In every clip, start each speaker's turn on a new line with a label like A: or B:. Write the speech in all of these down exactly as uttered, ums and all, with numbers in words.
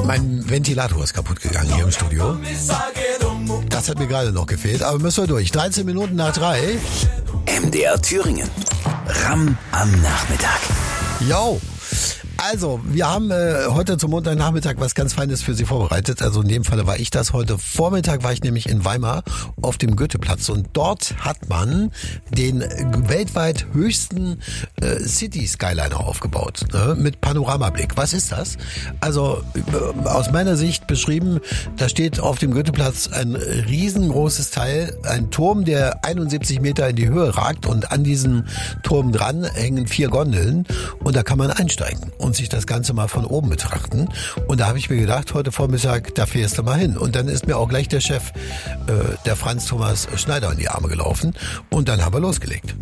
A: Mein Ventilator ist kaputt gegangen hier im Studio. Das hat mir gerade noch gefehlt, aber müssen wir durch. dreizehn Minuten nach drei.
B: M D R Thüringen. Ram am Nachmittag.
A: Jo. Also, wir haben äh, heute zum Montagnachmittag was ganz Feines für Sie vorbereitet. Also in dem Falle war ich das. Heute Vormittag war ich nämlich in Weimar auf dem Goetheplatz und dort hat man den weltweit höchsten äh, City Skyliner aufgebaut, ne, mit Panoramablick. Was ist das? Also äh, aus meiner Sicht beschrieben, da steht auf dem Goetheplatz ein riesengroßes Teil, ein Turm, der einundsiebzig Meter in die Höhe ragt und an diesem Turm dran hängen vier Gondeln und da kann man einsteigen und sich das Ganze mal von oben betrachten. Und da habe ich mir gedacht, heute Vormittag, da fährst du mal hin. Und dann ist mir auch gleich der Chef, äh, der Franz Thomas Schneider, in die Arme gelaufen. Und dann haben wir losgelegt.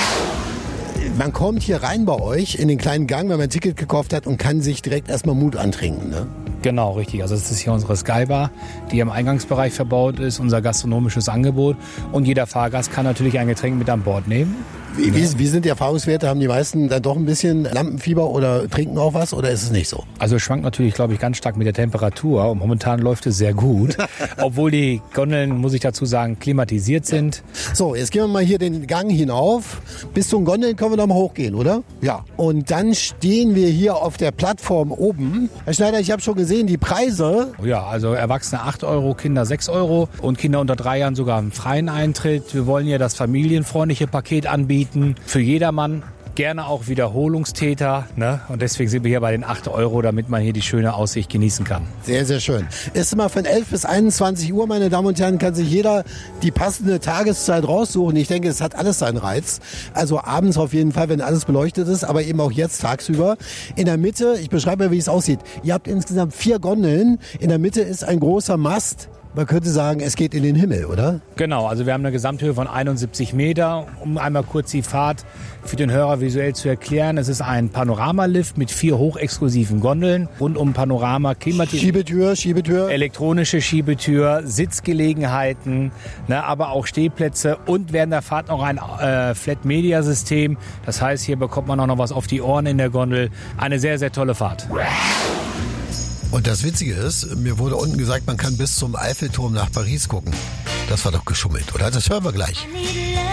A: Man kommt hier rein bei euch in den kleinen Gang, wenn man ein Ticket gekauft hat und kann sich direkt erstmal Mut antrinken, ne?
C: Genau, richtig. Also das ist hier unsere Skybar, die im Eingangsbereich verbaut ist, unser gastronomisches Angebot. Und jeder Fahrgast kann natürlich ein Getränk mit an Bord nehmen.
A: Wie, wie, wie sind die Erfahrungswerte? Haben die meisten dann doch ein bisschen Lampenfieber oder trinken auch was oder ist es nicht so?
C: Also es schwankt natürlich, glaube ich, ganz stark mit der Temperatur und momentan läuft es sehr gut. Obwohl die Gondeln, muss ich dazu sagen, klimatisiert sind.
A: So, jetzt gehen wir mal hier den Gang hinauf. Bis zu den Gondeln können wir noch mal hochgehen, oder? Ja. Und dann stehen wir hier auf der Plattform oben. Herr Schneider, ich habe schon gesehen, die Preise.
C: Ja, also Erwachsene acht Euro, Kinder sechs Euro und Kinder unter drei Jahren sogar einen freien Eintritt. Wir wollen ja das familienfreundliche Paket anbieten. Für jedermann, gerne auch Wiederholungstäter, ne? Und deswegen sind wir hier bei den acht Euro, damit man hier die schöne Aussicht genießen kann.
A: Sehr, sehr schön. Ist immer von elf bis einundzwanzig Uhr, meine Damen und Herren, kann sich jeder die passende Tageszeit raussuchen. Ich denke, es hat alles seinen Reiz. Also abends auf jeden Fall, wenn alles beleuchtet ist, aber eben auch jetzt tagsüber. In der Mitte, ich beschreibe mal, wie es aussieht. Ihr habt insgesamt vier Gondeln. In der Mitte ist ein großer Mast. Man könnte sagen, es geht in den Himmel, oder?
C: Genau, also wir haben eine Gesamthöhe von einundsiebzig Meter. Um einmal kurz die Fahrt für den Hörer visuell zu erklären. Es ist ein Panoramalift mit vier hochexklusiven Gondeln. Rund um Panorama, Klimatisierung.
A: Schiebetür, Schiebetür.
C: Elektronische Schiebetür, Sitzgelegenheiten, ne, aber auch Stehplätze und während der Fahrt noch ein äh, Flat-Media-System. Das heißt, hier bekommt man auch noch was auf die Ohren in der Gondel. Eine sehr, sehr tolle Fahrt.
A: Und das Witzige ist, mir wurde unten gesagt, man kann bis zum Eiffelturm nach Paris gucken. Das war doch geschummelt, oder? Das hören wir gleich.